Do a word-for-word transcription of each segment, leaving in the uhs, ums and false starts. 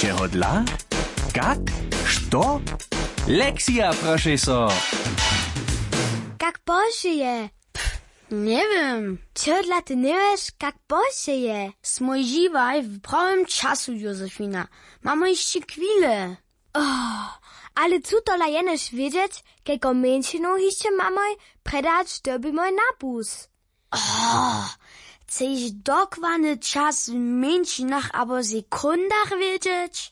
Čeho dla? Kak? Što? Lekcja, proszę so. Kak Boże je? Nie wiem. Čo dla ty nie wiesz, kak Boże je? Smoj živaj w prawym czasu, Józefina. Mamy jeszcze chwilę. Oh, ale co to la jenoś wiedzieć, kego mężczyzną jeszcze mamoj predać doby moj na bus? Oh, chcesz dokładny czas w mężczyznach albo sekundach wiedzieć?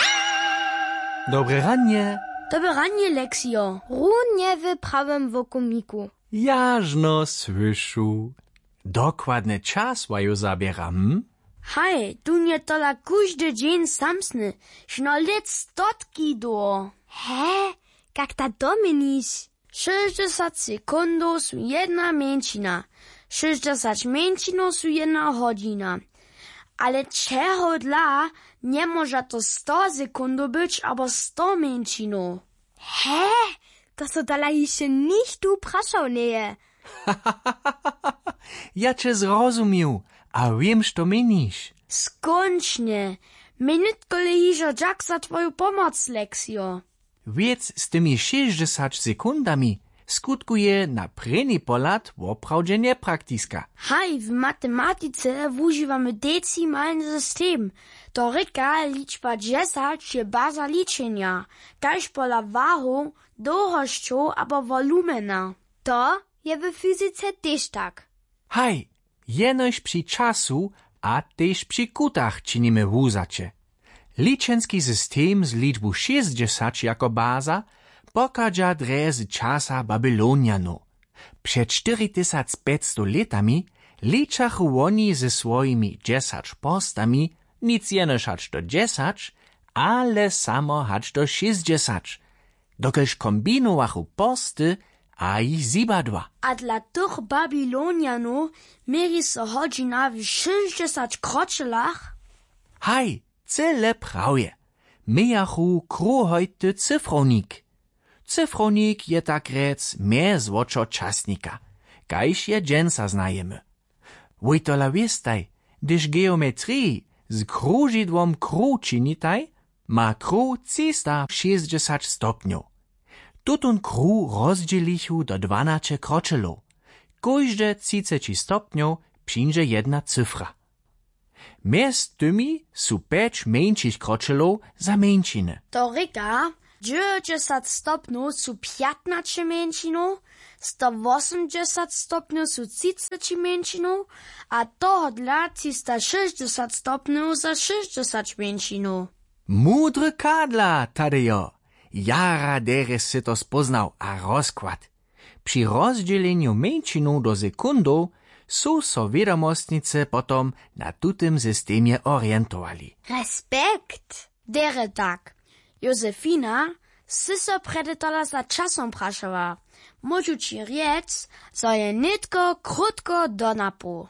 Dobre ranie. Dobre ranie, Leksio. Runie w prawym wokumiku. Jażno słyszu. Dokładny czas waju zabieram. Hej, tu nie tola każdy dzień samsny. Šno let stotki do. Hä? Kak ta dominiš? sześćdziesiąt sekundów su jedna mężczyzna. sześćdziesiąt mężczyznów su jedna godzina. Ale czego dla nie może to sto sekund być, albo sto mężczyznów. Hä? To so dala jeszcze nicht du praszał nie. Ja cię zrozumiał, a wiem, co menisz. Skończnie. Minutko lejiżo dziak za twoją pomoc, Leksio. Wiec z tymi sześćdziesięcioma sekundami skutkuje na preni polat woprawdzie nepraktiska. Hej, w matematyce używamy decimalny system. To ryka liczba dziesięć je baza liczenia, kaž pola wahu, długością albo volumena. To je w fizyce też tak. Hej, jenoś przy czasu, a też przy kutach czynimy wuzacie. Liczenski system z liczbu sześćdziesiąt jako baza pokaża drezy czasa Babylonianu. Przed cztery tysiące pięćset latami liczachu oni ze swoimi dziesięć postami nic jenoś hać do dziesięć, ale samo hać do sześćdziesiąt. Dokelż kombinowachu posty, a ich zibadła. A dla tych Babylonianów mieli so godzina w sześćdziesięciu kroczelach? Hej, cyle prawie. Mijachu kruhojty cyfronik. Cyfronik je tak rec mehr złoczo czasnika, kajż je dżęsa znajemy. Wojtola wiestaj, gdyż geometrii z krużidłom kruh činitaj, ma kruh trzysta sześćdziesiąt stopniów. Tutun kruh rozdzielichu do dwanaście kroczelów. Każde trzydzieści stopniów przyjdzie jedna cyfra. Między tymi są pięć mniejszych kroczelów za mężczyznę. To ryka, dziewięćdziesiąt stopniów su piętnaście mężczyznów, sto osiemdziesiąt stopniów su trzydzieści mężczyznów, a to dla trzysta sześćdziesiąt stopniów za sześćdziesiąt mężczyznów. Mudry kadla, Tadejo. Jara deres si to spoznał a rozkład. Przy rozdzieleniu mężczyznów do sekundów są so wiadomostnice potom na tutym systemie orientowali. Respekt. Dere tak. Józefina, si so predetola za časom prašava. Môžu ci riec, zo je nitko krutko do napu.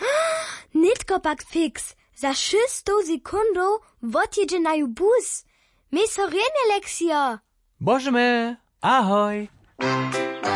Nitko pak fix. Za šesto sekundów wotjedzie na ju bus. My so rene, Leksio. Bożme, ahoj!